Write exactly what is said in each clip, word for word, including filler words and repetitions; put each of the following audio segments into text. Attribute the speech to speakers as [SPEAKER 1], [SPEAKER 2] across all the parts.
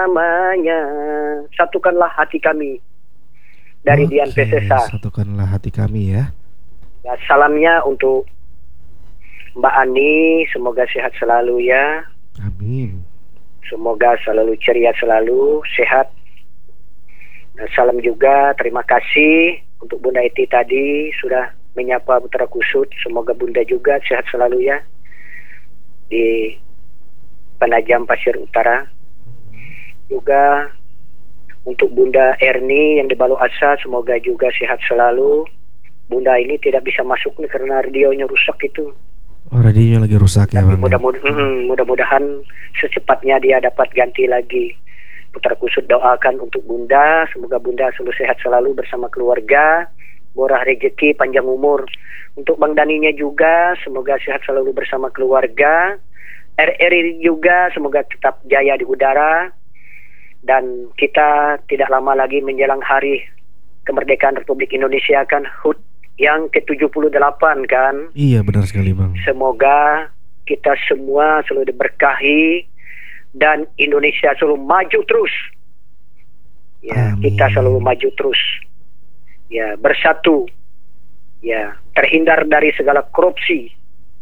[SPEAKER 1] namanya. Satukanlah hati kami. Dari
[SPEAKER 2] Oke,
[SPEAKER 1] Dian Pesesa.
[SPEAKER 2] satukanlah hati kami ya.
[SPEAKER 1] Ya, salamnya untuk Mbak Ani, semoga sehat selalu ya.
[SPEAKER 2] Amin.
[SPEAKER 1] Semoga selalu ceria, selalu sehat. Nah, salam juga, terima kasih untuk Bunda Eti tadi sudah menyapa Putra Kusut. Semoga Bunda juga sehat selalu ya di Penajam Pasir Utara. Juga untuk Bunda Erni yang di Balo Asa, semoga juga sehat selalu. Bunda ini tidak bisa masuk nih karena radionya rusak itu.
[SPEAKER 2] Oh, radionya lagi rusak ya,
[SPEAKER 1] Tapi
[SPEAKER 2] Bang.
[SPEAKER 1] mudah-mudahan, hmm, mudah-mudahan secepatnya dia dapat ganti lagi. Putra Kusut doakan untuk Bunda, semoga Bunda selalu sehat selalu bersama keluarga, murah rezeki, panjang umur. Untuk Bang Daninya juga, semoga sehat selalu bersama keluarga. R R I juga, semoga tetap jaya di udara. Dan kita tidak lama lagi menjelang hari kemerdekaan Republik Indonesia kan, H U T yang ke tujuh puluh delapan kan.
[SPEAKER 2] Iya, benar sekali, Bang.
[SPEAKER 1] Semoga kita semua selalu diberkahi dan Indonesia selalu maju terus. Ya,
[SPEAKER 2] Amin.
[SPEAKER 1] kita selalu maju terus. Ya, bersatu. Ya, terhindar dari segala korupsi.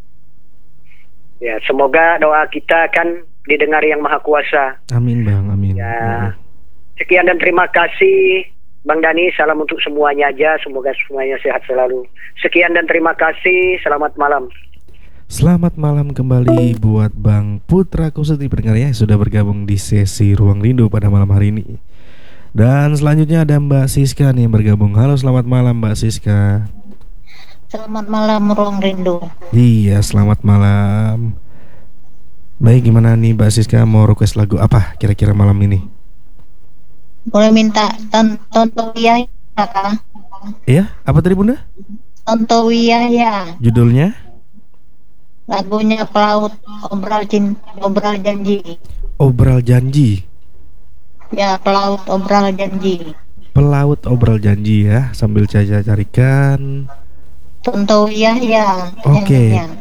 [SPEAKER 1] Ya, semoga doa kita kan didengar Yang Maha Kuasa.
[SPEAKER 2] Amin, Bang. Amin.
[SPEAKER 1] Ya. Sekian dan terima kasih Bang Dani, salam untuk semuanya aja, semoga semuanya sehat selalu. Sekian dan terima kasih, selamat malam.
[SPEAKER 2] Selamat malam kembali buat Bang Putra Kusut pendengar ya, sudah bergabung di sesi Ruang Rindu pada malam hari ini. Dan selanjutnya ada Mbak Siska nih yang bergabung. Halo, selamat malam Mbak Siska.
[SPEAKER 3] Selamat malam Ruang Rindu.
[SPEAKER 2] Iya, selamat malam. Baik, gimana nih Mbak Siska, mau request lagu apa kira-kira malam ini?
[SPEAKER 3] Boleh minta Ton- Tonto Wiyaya Kak?
[SPEAKER 2] Iya, apa tadi Bunda?
[SPEAKER 3] Tonto Wiyaya.
[SPEAKER 2] Judulnya?
[SPEAKER 3] Lagunya Pelaut Obral Cinta, Obral Janji.
[SPEAKER 2] Obral Janji.
[SPEAKER 3] Ya, Pelaut Obral Janji.
[SPEAKER 2] Pelaut Obral Janji ya, sambil saya carikan.
[SPEAKER 3] Tonto Wiyaya.
[SPEAKER 2] Oke.
[SPEAKER 3] nyanyinya.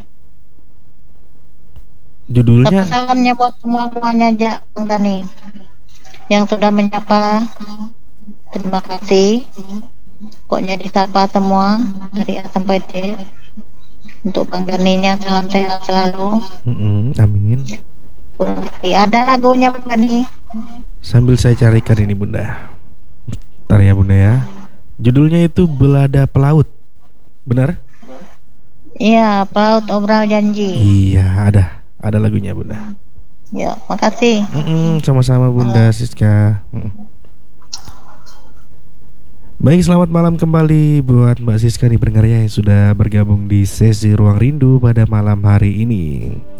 [SPEAKER 2] Judulnya?
[SPEAKER 3] Salamnya buat semua-semuanya aja Bang Dani yang sudah menyapa. Terima kasih. Pokoknya disapa semua dari A sampai D. Untuk Bang Daninya salam sehat selalu.
[SPEAKER 2] Mm-mm, amin.
[SPEAKER 3] Berarti ada lagunya Bang Dani.
[SPEAKER 2] Sambil saya carikan ini Bunda. Bentar ya Bunda ya. Judulnya itu Belada Pelaut. Benar?
[SPEAKER 3] Iya, Pelaut Obral Janji.
[SPEAKER 2] Iya, ada. Ada lagunya Bunda.
[SPEAKER 3] Ya, makasih.
[SPEAKER 2] Mm-mm, sama-sama Bunda Siska. Mm. Baik, selamat malam kembali buat Mbak Siska nih pendengar ya, yang sudah bergabung di sesi Ruang Rindu pada malam hari ini.